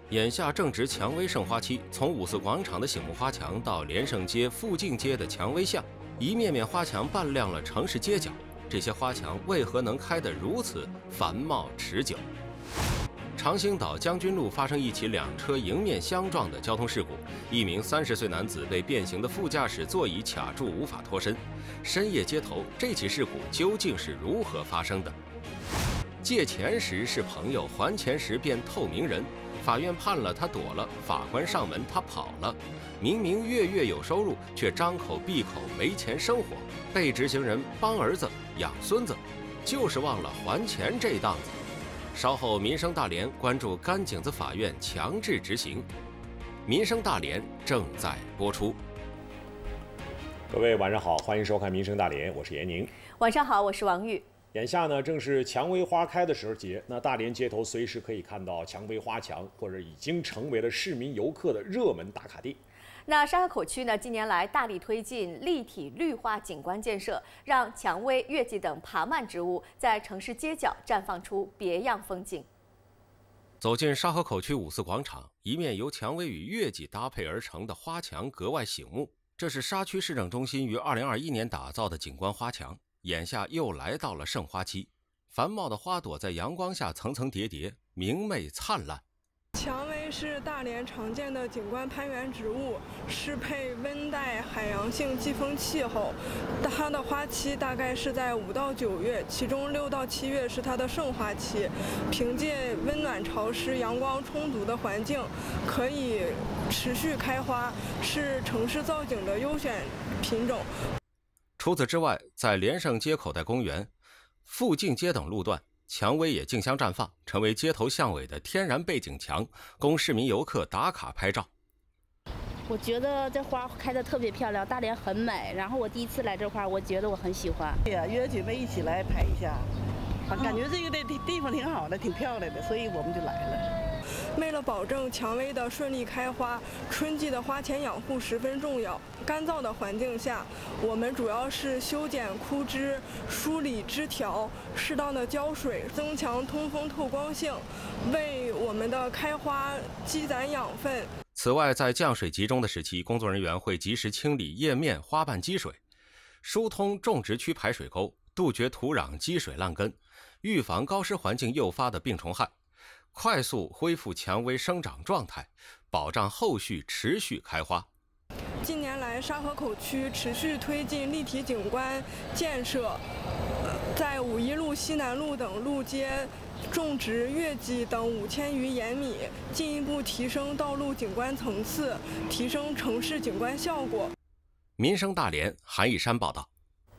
眼下正值蔷薇盛花期，从五四广场的醒目花墙到连胜街、附近街的蔷薇巷，一面面花墙扮亮了城市街角。这些花墙为何能开得如此繁茂持久？长兴岛将军路发生一起两车迎面相撞的交通事故，一名30岁男子被变形的副驾驶座椅卡住，无法脱身。深夜街头，这起事故究竟是如何发生的？借钱时是朋友，还钱时变透明人。法院判了他躲了，法官上门他跑了。明明月月有收入，却张口闭口没钱生活。被执行人帮儿子养孙子，就是忘了还钱这档子。稍后民生大连关注甘井子法院强制执行。民生大连正在播出。 各位晚上好，欢迎收看民生大连，我是严宁。 晚上好，我是王玉。 眼下呢，正是蔷薇花开的时节，那大连街头随时可以看到蔷薇花墙，或者已经成为了市民游客的热门打卡地。 那沙河口区呢，近年来大力推进立体绿化景观建设，让蔷薇、月季等爬蔓植物在城市街角绽放出别样风景。 走进沙河口区五四广场，一面由蔷薇与月季搭配而成的花墙格外醒目。这是沙区市政中心于2021年打造的景观花墙。眼下又来到了盛花期，繁茂的花朵在阳光下层层叠叠，明媚灿烂。 蔷薇是大连常见的景观攀援植物，适配温带海洋性季风气候。它的花期大概是在5到9月，其中6到7月是它的盛花期。凭借温暖潮湿、阳光充足的环境，可以持续开花，是城市造景的优选品种。 除此之外，在连胜街口袋公园、附近街等路段，蔷薇也竞相绽放，成为街头巷尾的天然背景墙，供市民游客打卡拍照。 我觉得这花开得特别漂亮，大连很美。然后我第一次来这块，我觉得我很喜欢。 对呀，约姐妹一起来拍一下，感觉这个地方挺好的，挺漂亮的，所以我们就来了。 为了保证蔷薇的顺利开花，春季的花前养护十分重要。干燥的环境下，我们主要是修剪枯枝、梳理枝条，适当的浇水，增强通风透光性，为我们的开花积攒养分。 此外，在降水集中的时期，工作人员会及时清理叶面、花瓣积水，疏通种植区排水沟，杜绝土壤积水烂根，预防高湿环境诱发的病虫害，快速恢复蔷薇生长状态，保障后续持续开花。 近年来，沙河口区持续推进立体景观建设，在5一路、西南路等路街种植月季等5000余延米，进一步提升道路景观层次，提升城市景观效果。 民生大连，韩一山报道。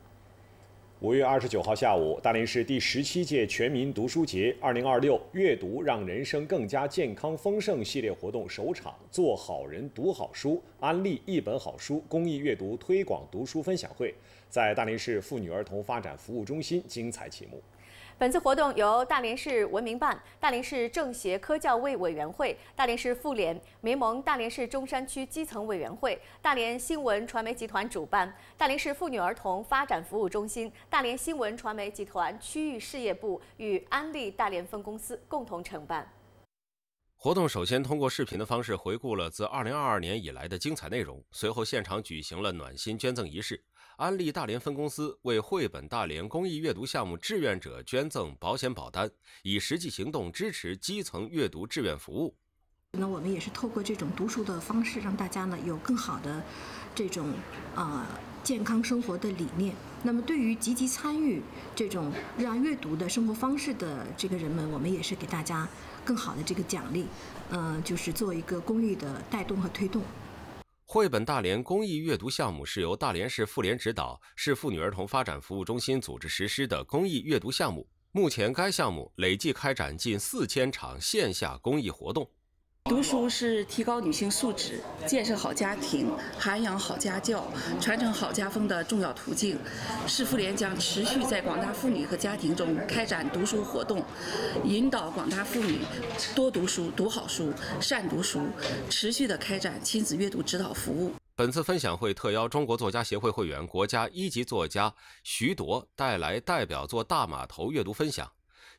5月29号下午，大连市第17届全民读书节2026阅读让人生更加健康丰盛系列活动首场做好人读好书安利一本好书公益阅读推广读书分享会在大连市妇女儿童发展服务中心精彩启幕。 本次活动由大连市文明办、大连市政协科教委委员会、大连市妇联、民盟大连市中山区基层委员会、大连新闻传媒集团主办，大连市妇女儿童发展服务中心、大连新闻传媒集团区域事业部与安利大连分公司共同承办。 活动首先通过视频的方式回顾了自2022年以来的精彩内容，随后现场举行了暖心捐赠仪式。安利大连分公司为绘本大连公益阅读项目志愿者捐赠保险保单，以实际行动支持基层阅读志愿服务。 那我们也是透过这种读书的方式，让大家呢有更好的这种健康生活的理念。那么对于积极参与这种让阅读的生活方式的这个人们，我们也是给大家更好的这个奖励，就是做一个公益的带动和推动。 绘本大连公益阅读项目是由大连市妇联指导，市妇女儿童发展服务中心组织实施的公益阅读项目。目前该项目累计开展近4000场线下公益活动。 读书是提高女性素质、建设好家庭、涵养好家教、传承好家风的重要途径。市妇联将持续在广大妇女和家庭中开展读书活动，引导广大妇女多读书、读好书、善读书，持续地开展亲子阅读指导服务。 本次分享会特邀中国作家协会会员、国家1级作家徐铎带来代表作《大码头》阅读分享。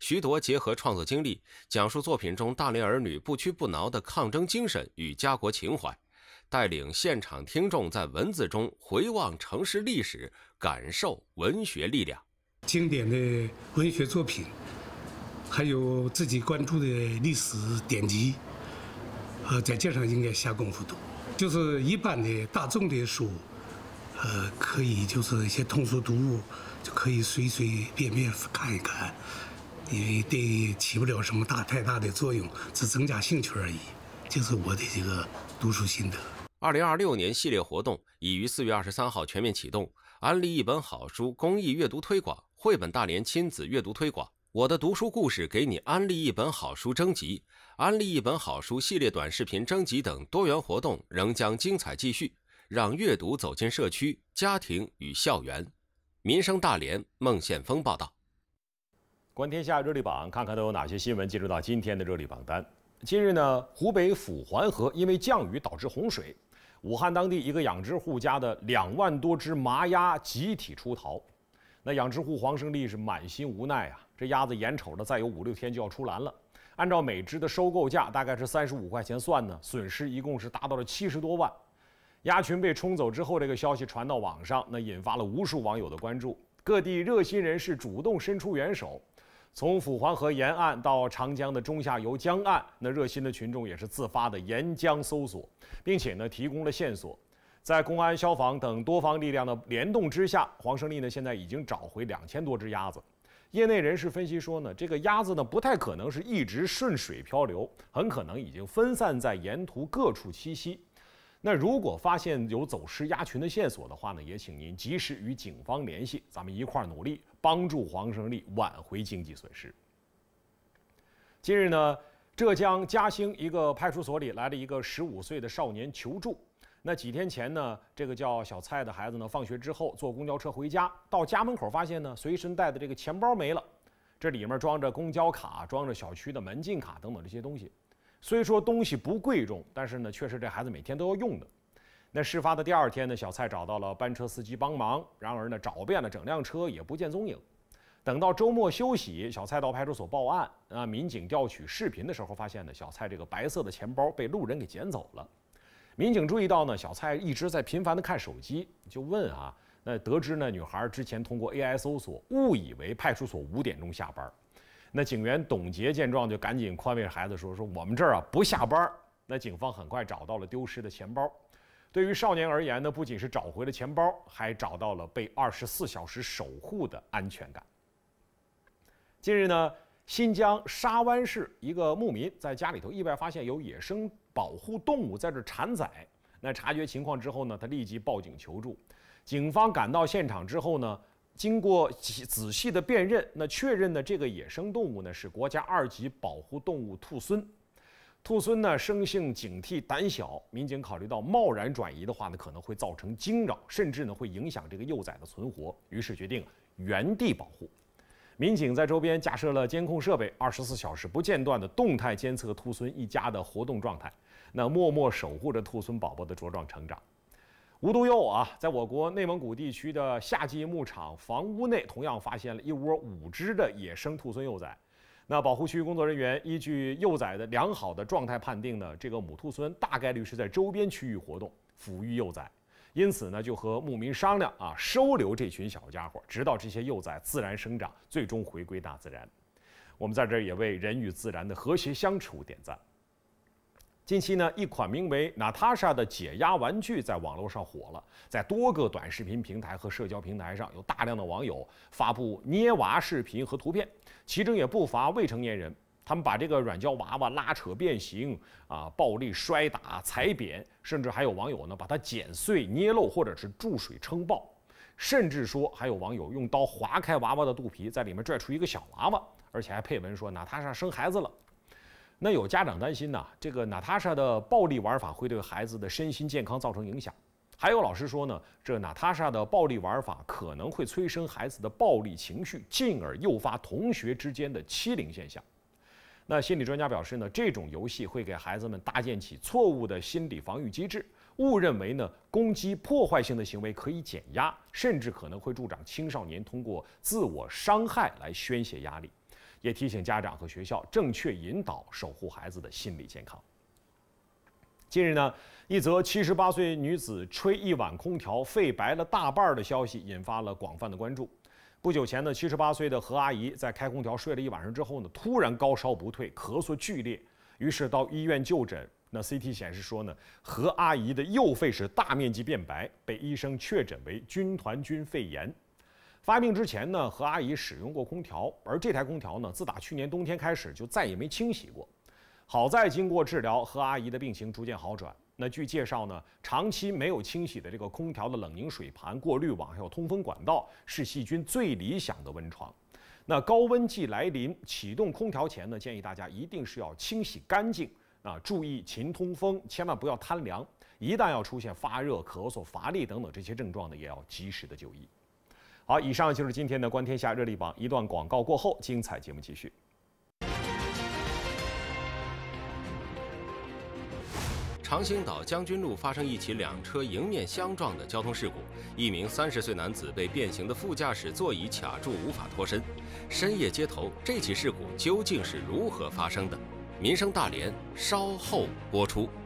徐铎结合创作经历，讲述作品中大连儿女不屈不挠的抗争精神与家国情怀，带领现场听众在文字中回望城市历史，感受文学力量。 经典的文学作品，还有自己关注的历史典籍，在这上应该下功夫读。就是一般的大众的书，可以就是一些通俗读物，就可以随随便便看一看，因为对起不了什么太大的作用，只增加兴趣而已。这是我的这个读书心得。 2026年系列活动已于4月23号全面启动，安利一本好书公益阅读推广、绘本大连亲子阅读推广、我的读书故事给你安利一本好书征集、安利一本好书系列短视频征集等多元活动仍将精彩继续，让阅读走进社区、家庭与校园。民生大连孟宪峰报道。 观天下热力榜，看看都有哪些新闻进入到今天的热力榜单。近日呢，湖北抚环河因为降雨导致洪水，武汉当地一个养殖户家的2万多只麻鸭集体出逃。那养殖户黄胜利是满心无奈啊，这鸭子眼瞅着再有5、6天就要出栏了，按照每只的收购价大概是35块钱算呢，损失一共是达到了70多万。鸭群被冲走之后，这个消息传到网上，那引发了无数网友的关注，各地热心人士主动伸出援手。从抚环河沿岸到长江的中下游江岸，那热心的群众也是自发的沿江搜索，并且呢提供了线索。在公安、消防等多方力量的联动之下，黄胜利呢现在已经找回2000多只鸭子。业内人士分析说呢，这个鸭子呢不太可能是一直顺水漂流，很可能已经分散在沿途各处栖息。那如果发现有走失鸭群的线索的话呢，也请您及时与警方联系，咱们一块儿努力帮助黄胜利挽回经济损失。近日呢，浙江嘉兴一个派出所里来了一个15岁的少年求助。那几天前呢，这个叫小蔡的孩子呢，放学之后坐公交车回家，到家门口发现呢，随身带的这个钱包没了，这里面装着公交卡、装着小区的门禁卡等等这些东西。虽说东西不贵重，但是呢，却是这孩子每天都要用的。那事发的第2天呢，小蔡找到了班车司机帮忙，然而呢，找遍了整辆车也不见踪影。等到周末休息，小蔡到派出所报案，民警调取视频的时候发现呢，小蔡这个白色的钱包被路人给捡走了。民警注意到呢，小蔡一直在频繁地看手机，就问那得知呢，女孩之前通过 AI 搜索，误以为派出所5点钟下班。那警员董杰见状就赶紧宽慰孩子说我们这儿不下班。那警方很快找到了丢失的钱包。对于少年而言呢，不仅是找回了钱包，还找到了被24小时守护的安全感。近日呢，新疆沙湾市一个牧民在家里头意外发现有野生保护动物在这产崽。那察觉情况之后呢，他立即报警求助。警方赶到现场之后呢，经过仔细的辨认，那确认呢，这个野生动物呢是国家2级保护动物兔狲。兔狲呢生性警惕胆小，民警考虑到贸然转移的话呢，可能会造成惊扰，甚至呢会影响这个幼崽的存活，于是决定原地保护。民警在周边架设了监控设备，24小时不间断的动态监测兔狲一家的活动状态，那默默守护着兔狲宝宝的茁壮成长。无独有偶在我国内蒙古地区的夏季牧场房屋内，同样发现了一窝5只的野生兔狲幼崽。那保护区工作人员依据幼崽的良好的状态判定呢，这个母兔狲大概率是在周边区域活动，抚育幼崽。因此呢，就和牧民商量收留这群小家伙，直到这些幼崽自然生长，最终回归大自然。我们在这儿也为人与自然的和谐相处点赞。近期呢，一款名为 Natasha 的解压玩具在网络上火了，在多个短视频平台和社交平台上，有大量的网友发布捏娃视频和图片，其中也不乏未成年人。他们把这个软胶娃娃拉扯变形暴力摔打、踩扁，甚至还有网友呢把它剪碎、捏漏或者是注水撑爆，甚至说还有网友用刀划开娃娃的肚皮，在里面拽出一个小娃娃，而且还配文说娜塔莎生孩子了。那有家长担心呢，这个娜塔莎的暴力玩法会对孩子的身心健康造成影响。还有老师说呢，这娜塔莎的暴力玩法可能会催生孩子的暴力情绪，进而诱发同学之间的欺凌现象。那心理专家表示呢，这种游戏会给孩子们搭建起错误的心理防御机制，误认为呢攻击破坏性的行为可以减压，甚至可能会助长青少年通过自我伤害来宣泄压力。 也提醒家长和学校正确引导，守护孩子的心理健康。近日呢，一则78岁女子吹一晚空调肺白了大半的消息引发了广泛的关注。不久前呢，78岁的何阿姨在开空调睡了一晚上之后呢，突然高烧不退，咳嗽剧烈，于是到医院就诊。那 CT 显示说呢，何阿姨的右肺是大面积变白，被医生确诊为军团菌肺炎。发病之前呢，何阿姨使用过空调，而这台空调呢，自打去年冬天开始就再也没清洗过。好在经过治疗，何阿姨的病情逐渐好转。那据介绍呢，长期没有清洗的这个空调的冷凝水盘、过滤网还有通风管道是细菌最理想的温床。那高温季来临，启动空调前呢，建议大家一定是要清洗干净啊，注意勤通风，千万不要贪凉。一旦要出现发热、咳嗽、乏力等等这些症状呢，也要及时的就医。好，以上就是今天的观天下热力榜。一段广告过后，精彩节目继续。 长兴岛将军路发生一起两车迎面相撞的交通事故，一名30岁男子被变形的副驾驶座椅卡住，无法脱身。深夜街头，这起事故究竟是如何发生的？民生大连稍后播出。